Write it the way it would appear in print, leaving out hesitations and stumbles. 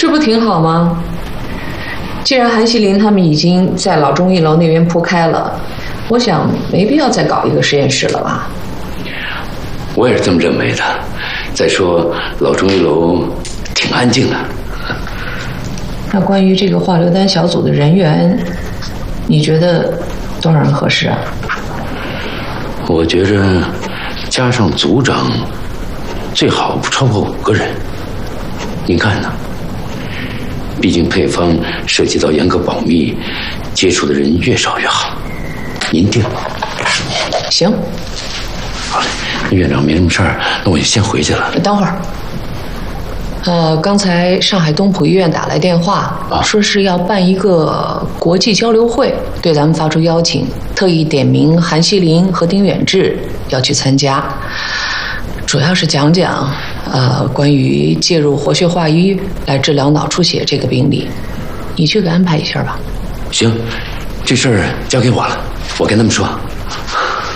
这不挺好吗？既然韩锡林他们已经在老中医楼那边铺开了，我想没必要再搞一个实验室了吧？ 我也是这么认为的。再说老中医楼挺安静的。 那关于这个化疗单小组的人员，你觉得多少人合适啊？ 我觉着加上组长，最好不超过5个人。您看呢？毕竟配方涉及到严格保密，接触的人越少越好。您定。 行。 好嘞，那院长没什么事儿，那我就先回去了。 等会儿。刚才上海东浦医院打来电话，说是要办一个国际交流会，对咱们发出邀请，特意点名韩锡林和丁远志要去参加，主要是讲讲关于介入活血化瘀来治疗脑出血这个病例，你去给安排一下吧。 行，这事儿交给我了，我跟他们说。